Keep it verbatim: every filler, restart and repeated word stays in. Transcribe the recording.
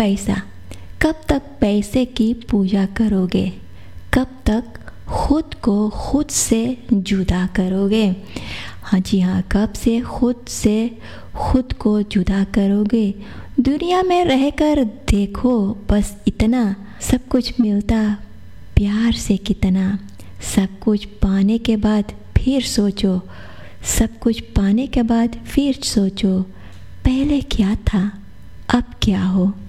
पैसा, कब तक पैसे की पूजा करोगे? कब तक खुद को खुद से जुदा करोगे? हाँ जी हाँ, कब से खुद से खुद को जुदा करोगे? दुनिया में रहकर देखो बस इतना, सब कुछ मिलता प्यार से कितना। सब कुछ पाने के बाद फिर सोचो, सब कुछ पाने के बाद फिर सोचो, पहले क्या था अब क्या हो।